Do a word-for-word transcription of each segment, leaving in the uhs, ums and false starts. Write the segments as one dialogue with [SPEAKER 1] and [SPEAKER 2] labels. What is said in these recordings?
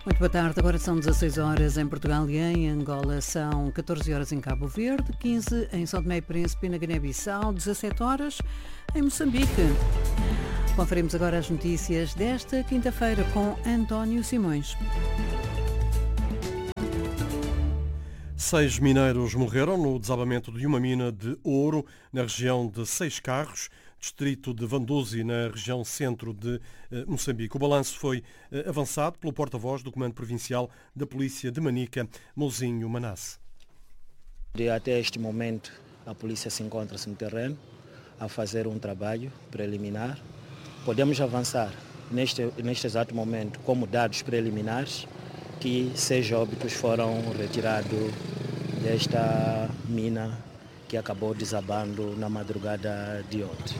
[SPEAKER 1] Muito boa tarde, agora são dezasseis horas em Portugal e em Angola, são catorze horas em Cabo Verde, quinze em São Tomé e Príncipe e na Guiné-Bissau, dezassete horas em Moçambique. Conferimos agora as notícias desta quinta-feira com António Simões.
[SPEAKER 2] Seis mineiros morreram no desabamento de uma mina de ouro na região de Seis Carros, distrito de Vanduzi, na região centro de eh, Moçambique. O balanço foi eh, avançado pelo porta-voz do Comando Provincial da Polícia de Manica, Mouzinho Manasse.
[SPEAKER 3] Até este momento, a polícia se encontra-se no terreno a fazer um trabalho preliminar. Podemos avançar neste, neste exato momento como dados preliminares que seis óbitos foram retirados desta mina que acabou desabando na madrugada de ontem.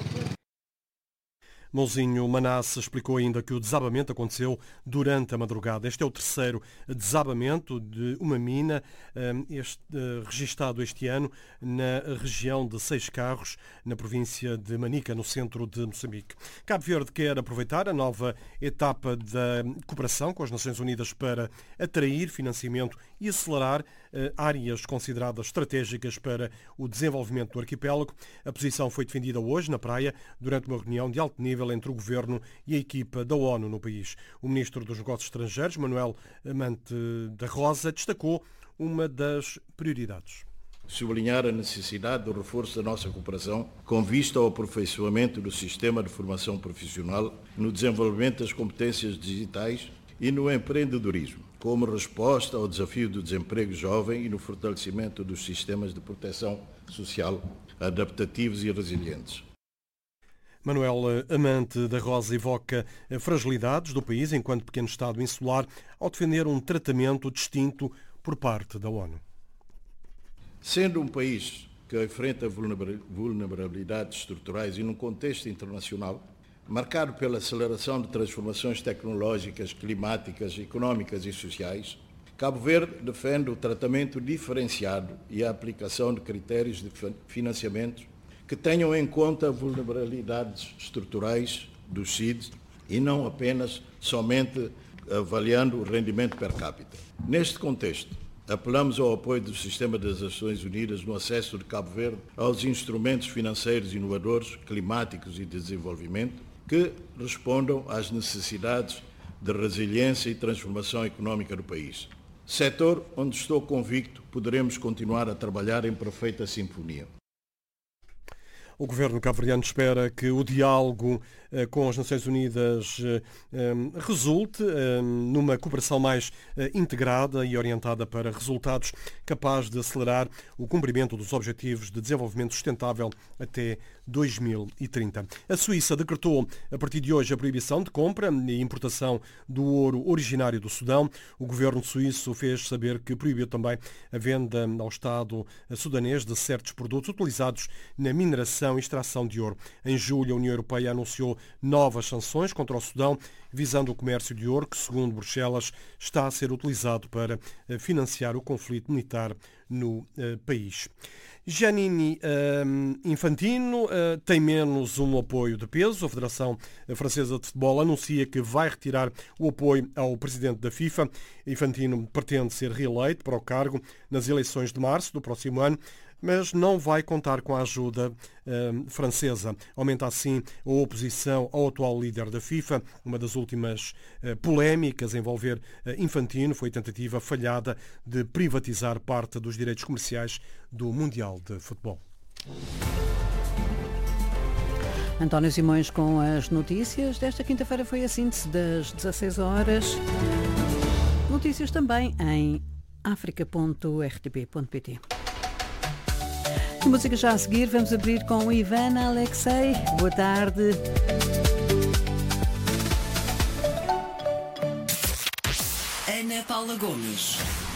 [SPEAKER 2] Mouzinho Manasse explicou ainda que o desabamento aconteceu durante a madrugada. Este é o terceiro desabamento de uma mina este, registado este ano na região de Seis Carros, na província de Manica, no centro de Moçambique. Cabo Verde quer aproveitar a nova etapa da cooperação com as Nações Unidas para atrair financiamento e acelerar áreas consideradas estratégicas para o desenvolvimento do arquipélago. A posição foi defendida hoje na praia durante uma reunião de alto nível entre o Governo e a equipa da ONU no país. O Ministro dos Negócios Estrangeiros, Manuel Amante da Rosa, destacou uma das prioridades.
[SPEAKER 4] Sublinhar a necessidade do reforço da nossa cooperação com vista ao aperfeiçoamento do sistema de formação profissional, no desenvolvimento das competências digitais e no empreendedorismo, como resposta ao desafio do desemprego jovem e no fortalecimento dos sistemas de proteção social adaptativos e resilientes.
[SPEAKER 2] Manuel Amante da Rosa evoca fragilidades do país enquanto pequeno Estado insular ao defender um tratamento distinto por parte da ONU.
[SPEAKER 4] Sendo um país que enfrenta vulnerabilidades estruturais e num contexto internacional marcado pela aceleração de transformações tecnológicas, climáticas, económicas e sociais, Cabo Verde defende o tratamento diferenciado e a aplicação de critérios de financiamento que tenham em conta vulnerabilidades estruturais dos C I Ds e não apenas somente avaliando o rendimento per capita. Neste contexto, apelamos ao apoio do Sistema das Nações Unidas no acesso de Cabo Verde aos instrumentos financeiros inovadores, climáticos e de desenvolvimento que respondam às necessidades de resiliência e transformação económica do país. Setor onde estou convicto poderemos continuar a trabalhar em perfeita sinfonia.
[SPEAKER 2] O governo cabo-verdiano espera que o diálogo eh, com as Nações Unidas eh, resulte eh, numa cooperação mais eh, integrada e orientada para resultados, capaz de acelerar o cumprimento dos Objetivos de Desenvolvimento Sustentável até dois mil e trinta. A Suíça decretou a partir de hoje a proibição de compra e importação do ouro originário do Sudão. O governo suíço fez saber que proibiu também a venda ao Estado sudanês de certos produtos utilizados na mineração e extração de ouro. Em julho, a União Europeia anunciou novas sanções contra o Sudão, visando o comércio de ouro, que, segundo Bruxelas, está a ser utilizado para financiar o conflito militar no uh, país. Giannini uh, Infantino uh, tem menos um apoio de peso. A Federação Francesa de Futebol anuncia que vai retirar o apoio ao presidente da FIFA. Infantino pretende ser reeleito para o cargo nas eleições de março do próximo ano, mas não vai contar com a ajuda uh, francesa. Aumenta assim a oposição ao atual líder da FIFA. Uma das últimas uh, polémicas a envolver uh, Infantino foi a tentativa falhada de privatizar parte dos direitos comerciais do Mundial de Futebol.
[SPEAKER 1] António Simões com as notícias. Desta quinta-feira foi a síntese das dezasseis horas. Notícias também em africa ponto r t p ponto p t. A música já a seguir, vamos abrir com Ivana Alexei. Boa tarde.
[SPEAKER 5] Ana Paula Gomes.